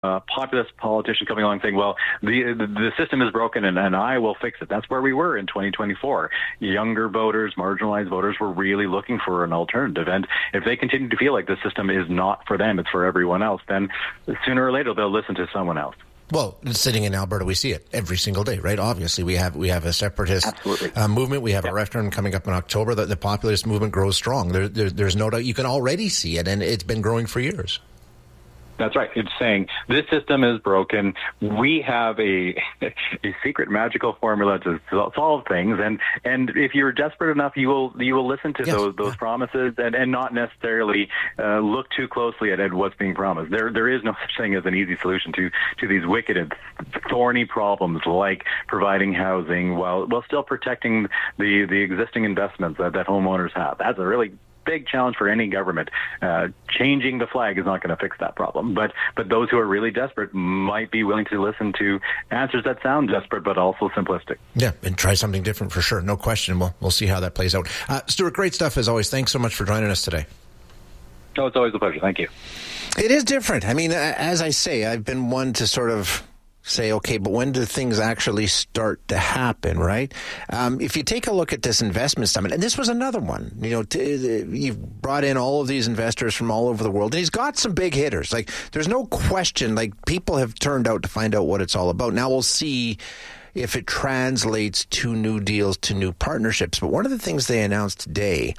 populist politician coming along saying, well, the system is broken and I will fix it. That's where we were in 2024. Younger voters, marginalized voters were really looking for an alternative. And if they continue to feel like the system is not for them, it's for everyone else, then sooner or later they'll listen to someone else. Well, sitting in Alberta, we see it every single day, right? Obviously, we have a separatist movement. We have a referendum coming up in October. The populist movement grows strong. There's no doubt. You can already see it, and it's been growing for years. That's right. It's saying this system is broken. We have a secret magical formula to solve things, and if you're desperate enough, you will listen to those promises and not necessarily look too closely at what's being promised. There is no such thing as an easy solution to these wicked and thorny problems like providing housing while still protecting the existing investments that homeowners have. That's a really big challenge for any government. Changing the flag is not going to fix that problem. But those who are really desperate might be willing to listen to answers that sound desperate but also simplistic. Yeah, and try something different for sure. No question. We'll see how that plays out. Stuart, great stuff as always. Thanks so much for joining us today. Oh, it's always a pleasure. Thank you. It is different. I mean, as I say, I've been one to sort of say, okay, but when do things actually start to happen, right? If you take a look at this investment summit, and this was another one, you've brought in all of these investors from all over the world, and he's got some big hitters. Like, there's no question, like, people have turned out to find out what it's all about. Now we'll see if it translates to new deals, to new partnerships. But one of the things they announced today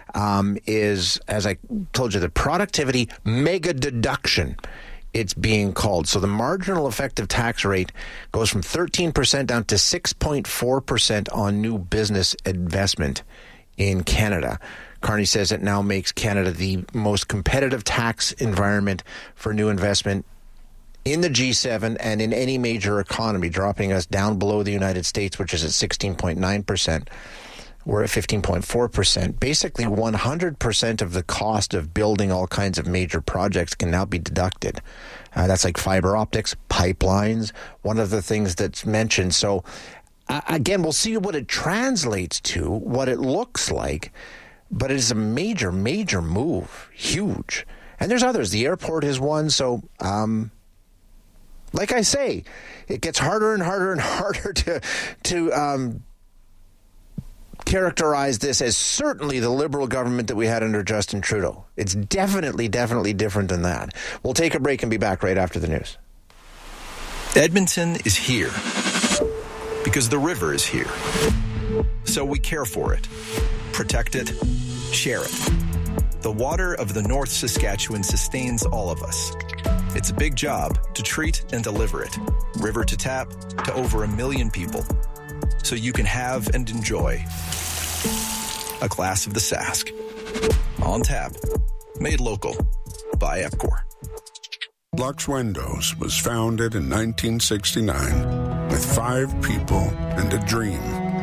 is, as I told you, the productivity mega deduction, it's being called. So the marginal effective tax rate goes from 13% down to 6.4% on new business investment in Canada. Carney says it now makes Canada the most competitive tax environment for new investment in the G7 and in any major economy, dropping us down below the United States, which is at 16.9%. We're at 15.4%. Basically, 100% of the cost of building all kinds of major projects can now be deducted. That's like fiber optics, pipelines, one of the things that's mentioned. So, again, we'll see what it translates to, what it looks like, but it is a major, major move. Huge. And there's others. The airport is one. So, like I say, it gets harder and harder and harder to characterize this as certainly the Liberal government that we had under Justin Trudeau. It's definitely different than that. We'll take a break and be back right after the news. Edmonton is here because the river is here. So we care for it, protect it, share it. The water of the North Saskatchewan sustains all of us. It's a big job to treat and deliver it, river to tap, to over 1 million people. So you can have and enjoy a glass of the Sask. On tap. Made local by Epcor. Lux Windows was founded in 1969 with 5 people and a dream.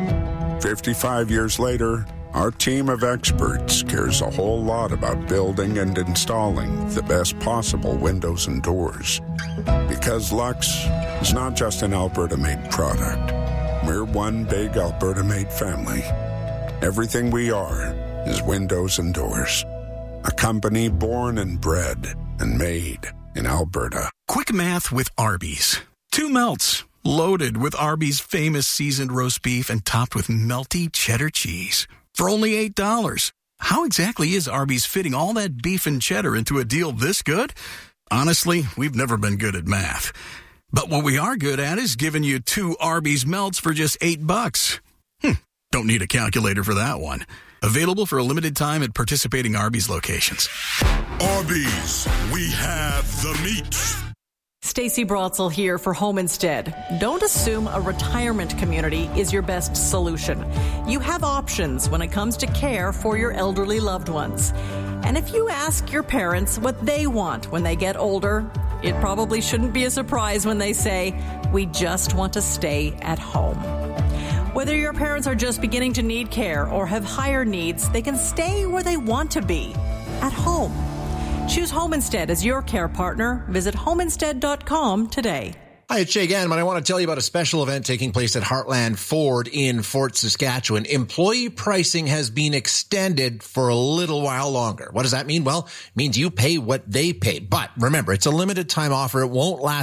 55 years later, our team of experts cares a whole lot about building and installing the best possible windows and doors. Because Lux is not just an Alberta-made product. We're one big Alberta-made family. Everything we are is windows and doors. A company born and bred and made in Alberta. Quick math with Arby's. 2 melts, loaded with Arby's famous seasoned roast beef and topped with melty cheddar cheese. For only $8. How exactly is Arby's fitting all that beef and cheddar into a deal this good? Honestly, we've never been good at math. But what we are good at is giving you 2 Arby's melts for just $8. Don't need a calculator for that one. Available for a limited time at participating Arby's locations. Arby's, we have the meat. Stacey Brotzel here for Home Instead. Don't assume a retirement community is your best solution. You have options when it comes to care for your elderly loved ones. And if you ask your parents what they want when they get older, it probably shouldn't be a surprise when they say, we just want to stay at home. Whether your parents are just beginning to need care or have higher needs, they can stay where they want to be, at home. Choose Home Instead as your care partner. Visit homeinstead.com today. Hi, it's Shay Gannon. I want to tell you about a special event taking place at Heartland Ford in Fort Saskatchewan. Employee pricing has been extended for a little while longer. What does that mean? Well, it means you pay what they pay. But remember, it's a limited time offer. It won't last